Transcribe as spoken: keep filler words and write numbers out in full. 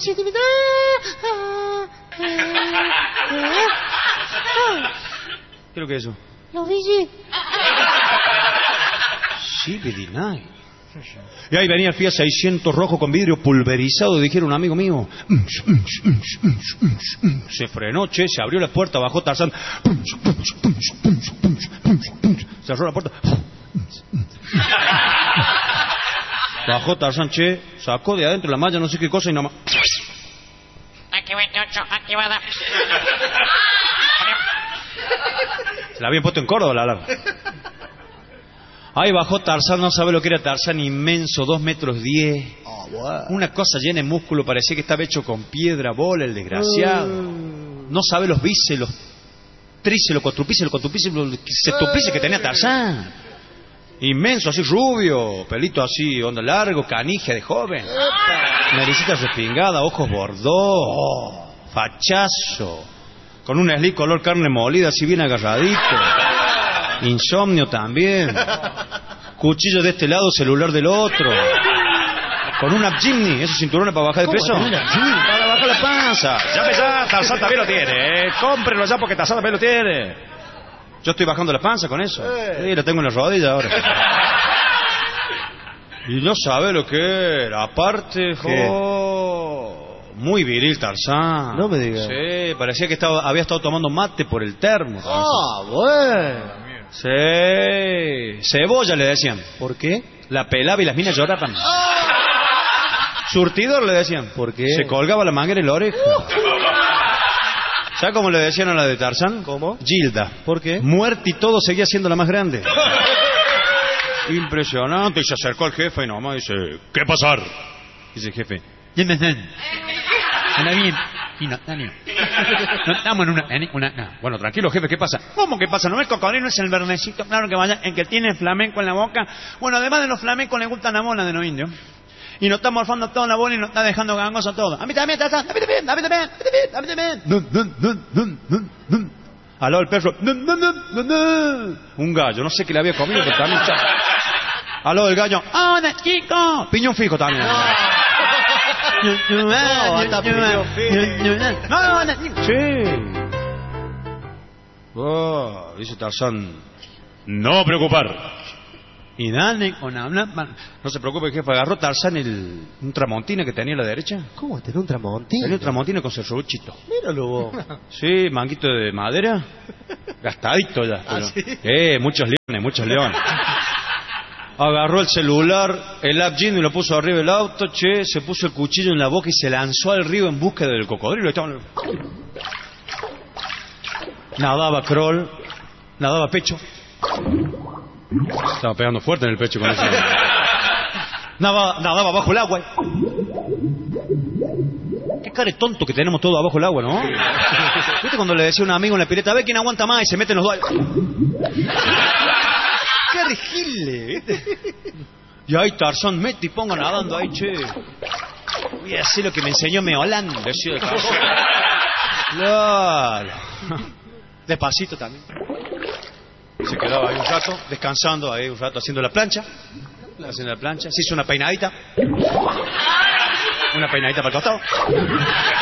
¿Qué es lo que es eso? Lo vi. Sí, Night. Y ahí venía el Fiat seiscientos rojo con vidrio pulverizado, dijeron un amigo mío. Se frenó, che, se abrió la puerta, bajó Tarzán. Cerró la puerta. Bajó Tarzán, che, sacó de adentro la malla, no sé qué cosa y nomás. Aquí veintiocho, activada. Se la habían puesto en Córdoba la alarma. Ahí bajó Tarzán, no sabe lo que era Tarzán, inmenso, dos metros diez. Oh, wow. Una cosa llena de músculo, parecía que estaba hecho con piedra, bola, el desgraciado. Mm. No sabe los bíceps, los tríceps, los cuatrupíceps, los cuatrupíceps, los septupíceps que tenía Tarzán. Inmenso, así rubio, pelito así, onda largo, canija de joven. Naricita respingada, ojos bordó, oh, fachazo, con un slick color carne molida, así bien agarradito. Insomnio también. Cuchillo de este lado, celular del otro. Con una Jimny, esos cinturones para bajar de peso. Para bajar la panza. Ya ves, ya, Tarzán también lo tiene, ¿eh? Cómprenlo ya porque Tarzán también lo tiene. Yo estoy bajando la panza con eso. Sí, lo tengo en la rodilla ahora. Y no sabe lo que era. Aparte, oh, muy viril Tarzán. No me digas. Sí, parecía que estaba, había estado tomando mate por el termo. Ah, bueno. Sí, cebolla le decían. ¿Por qué? La pelaba y las minas lloraban. Surtidor le decían. ¿Por qué? Se colgaba la manguera en la oreja. ¿Sabes cómo le decían a la de Tarzán? ¿Cómo? Gilda. ¿Por qué? Muerta y todo seguía siendo la más grande. Impresionante. Y se acercó al jefe y nomás dice, ¿qué pasar? Dice el jefe, anda bien. Y no, Daniel. No estamos en una, en una no. Bueno, tranquilo, jefe, ¿qué pasa? ¿Cómo que pasa? ¿No es el cocodrilo, es el vernecito? Claro que vaya, el que tiene flamenco en la boca. Bueno, además de los flamencos, le gustan la bola de los indios. Y nos está morfando toda la bola y nos está dejando gangoso todo. A mí también, a mí también, a mí también, a mí también. Dun, dun, dun, dun, dun, dun. Al lado del perro. Dun, dun, dun, dun, dun. Un gallo, no sé qué le había comido, pero también. Al lado del gallo. ¡Hola, chico! Piñón fijo también. No, hasta piñón fijo. Sí. Oh, dice Tarzán. No preocupar. Y dale con hablar. No se preocupe, jefe. Agarró Tarzán el, un tramontina que tenía a la derecha. ¿Cómo tenía un tramontina? Tenía un tramontina con serruchito. Míralo vos. Sí, manguito de madera. Gastadito ya. Pero, ¿Ah, sí? Eh, muchos leones, muchos leones. Agarró el celular, el app Gino y lo puso arriba del auto, che, se puso el cuchillo en la boca y se lanzó al río en búsqueda del cocodrilo. Estaba... Nadaba crawl, nadaba pecho. Estaba pegando fuerte en el pecho con eso. Nadaba, nadaba bajo el agua. Qué cara de tonto que tenemos todo abajo el agua, ¿no? ¿Viste cuando le decía a un amigo en la pileta, a ver quién aguanta más y se meten los dos? ¡Qué regile! ¿Viste? Y ahí Tarzán, mete y ponga nadando ahí, che. Voy a hacer lo que me enseñó Meolán, decía de Tarzán. Claro. Despacito también. Se quedaba ahí un rato, descansando ahí un rato, haciendo la plancha. Haciendo la plancha. Se hizo una peinadita. Una peinadita para el costado.